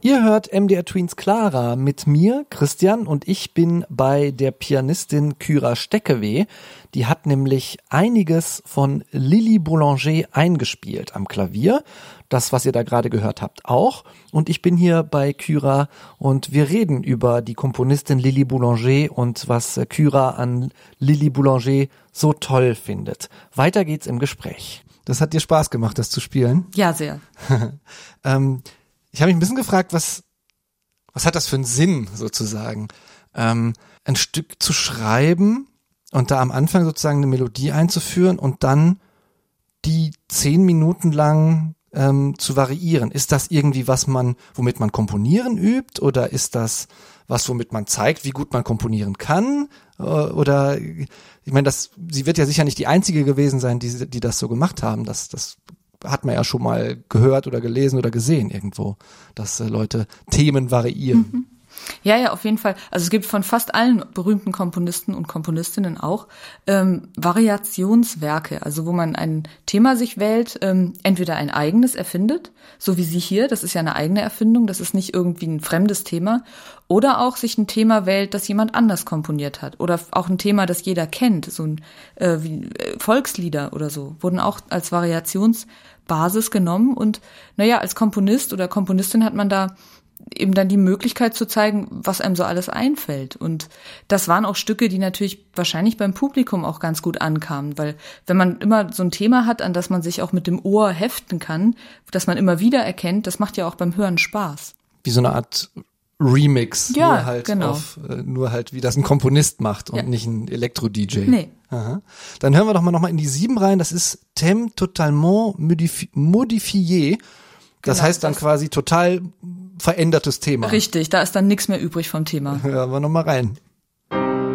Ihr hört MDR Tweens Clara mit mir, Christian, und ich bin bei der Pianistin Kyra Steckeweh. Die hat nämlich einiges von Lili Boulanger eingespielt am Klavier. Das, was ihr da gerade gehört habt, auch. Und ich bin hier bei Kyra und wir reden über die Komponistin Lili Boulanger und was Kyra an Lili Boulanger so toll findet. Weiter geht's im Gespräch. Das hat dir Spaß gemacht, das zu spielen? Ja, sehr. Ich habe mich ein bisschen gefragt, was hat das für einen Sinn sozusagen, ein Stück zu schreiben und da am Anfang sozusagen eine Melodie einzuführen und dann die 10 Minuten lang zu variieren. Ist das irgendwie womit man komponieren übt, oder ist das was, womit man zeigt, wie gut man komponieren kann? Oder ich meine, sie wird ja sicher nicht die einzige gewesen sein, die das so gemacht haben. Das hat man ja schon mal gehört oder gelesen oder gesehen irgendwo, dass Leute Themen variieren. Mhm. Ja, auf jeden Fall. Also es gibt von fast allen berühmten Komponisten und Komponistinnen auch Variationswerke, also wo man ein Thema sich wählt, entweder ein eigenes erfindet, so wie sie hier, das ist ja eine eigene Erfindung, das ist nicht irgendwie ein fremdes Thema, oder auch sich ein Thema wählt, das jemand anders komponiert hat, oder auch ein Thema, das jeder kennt, so wie Volkslieder oder so, wurden auch als Variationsbasis genommen. Und als Komponist oder Komponistin hat man da eben dann die Möglichkeit zu zeigen, was einem so alles einfällt. Und das waren auch Stücke, die natürlich wahrscheinlich beim Publikum auch ganz gut ankamen, weil wenn man immer so ein Thema hat, an das man sich auch mit dem Ohr heften kann, das man immer wieder erkennt, das macht ja auch beim Hören Spaß. Wie so eine Art Remix, ja, nur halt genau. Nur halt wie das ein Komponist macht und nicht ein Elektro-DJ. Nee. Aha. Dann hören wir doch mal nochmal in die 7 rein, das ist Thème totalement modifié. Das heißt dann quasi total verändertes Thema. Richtig, da ist dann nichts mehr übrig vom Thema. Hören wir nochmal rein.